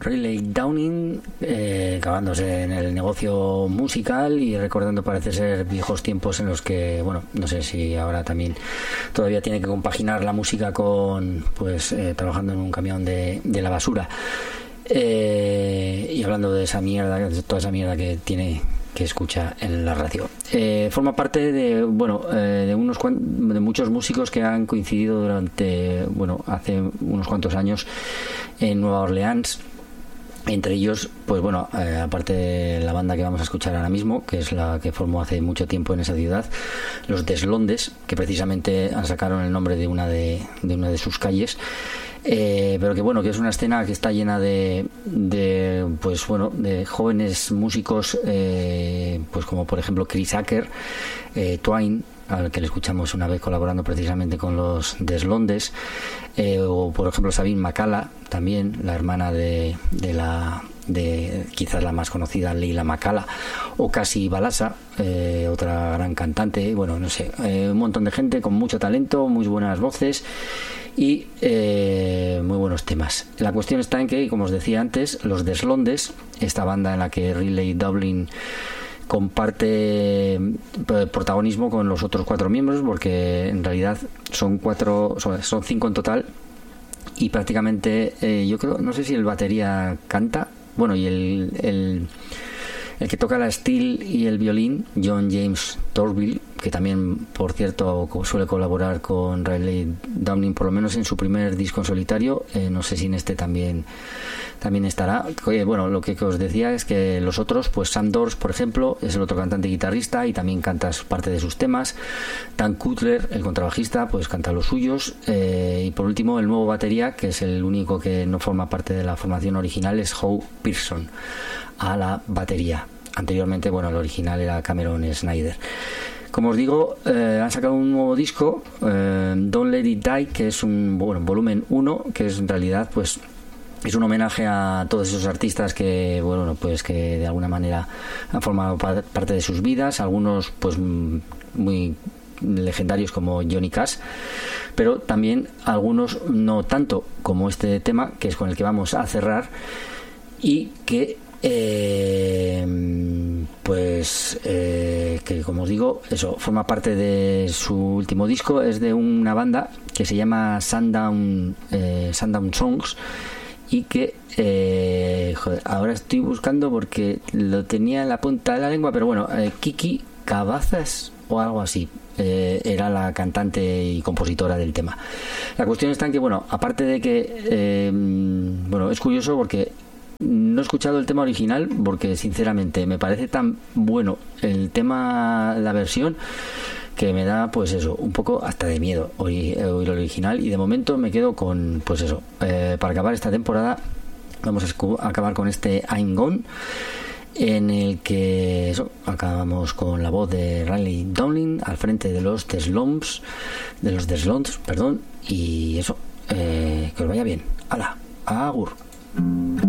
Riley Downing, acabándose en el negocio musical y recordando, parece ser, viejos tiempos en los que, bueno, no sé si ahora también todavía tiene que compaginar la música con, pues, trabajando en un camión de la basura. Y hablando de esa mierda, de toda esa mierda que tiene, que escucha en la radio. Forma parte de, bueno, de muchos músicos que han coincidido durante, bueno, hace unos cuantos años en Nueva Orleans. Entre ellos, pues bueno, aparte de la banda que vamos a escuchar ahora mismo, que es la que formó hace mucho tiempo en esa ciudad, los Deslondes, que precisamente sacaron el nombre de una de sus calles. Pero que bueno, que es una escena que está llena de pues bueno, de jóvenes músicos, pues como por ejemplo Chris Acker, Twine, al que le escuchamos una vez colaborando precisamente con los Deslondes, o por ejemplo Sabine McCalla, también la hermana de quizás la más conocida, Leila McCalla, o Cassie Balasa, otra gran cantante. Bueno, no sé, un montón de gente con mucho talento, muy buenas voces y muy buenos temas. La cuestión está en que, como os decía antes, los Deslondes, esta banda en la que Riley Dowling comparte protagonismo con los otros 4 miembros, porque en realidad son 5 en total, y prácticamente yo creo, no sé si el batería canta, bueno, y el que toca la steel y el violín, John James Torville, que también, por cierto, suele colaborar con Riley Downing, por lo menos en su primer disco en solitario. No sé si en este también estará. Bueno, lo que os decía es que los otros, pues Sam Dors, por ejemplo, es el otro cantante y guitarrista y también canta parte de sus temas. Dan Cutler, el contrabajista, pues canta los suyos. Y por último, el nuevo batería, que es el único que no forma parte de la formación original, es Howe Pearson a la batería. Anteriormente, bueno, el original era Cameron Snyder. Como os digo, han sacado un nuevo disco, Don't Let It Die, que es un volumen 1, que es en realidad, pues, es un homenaje a todos esos artistas que, bueno, pues que de alguna manera han formado parte de sus vidas, algunos pues muy legendarios como Johnny Cash, pero también algunos no tanto, como este tema, que es con el que vamos a cerrar, y que que, como os digo, eso forma parte de su último disco. Es de una banda que se llama Sundown Songs, y que ahora estoy buscando porque lo tenía en la punta de la lengua, pero bueno, Kiki Cabazas o algo así era la cantante y compositora del tema. La cuestión está en que, bueno, aparte de que bueno, es curioso porque no he escuchado el tema original, porque sinceramente me parece tan bueno el tema, la versión, que me da, pues eso, un poco hasta de miedo oír el original. Y de momento me quedo con, pues eso, para acabar esta temporada vamos a acabar con este I'm Gone, en el que eso, acabamos con la voz de Riley Dowling al frente de los Deslondes, perdón, y eso, que os vaya bien. ¡Hala! ¡Agur!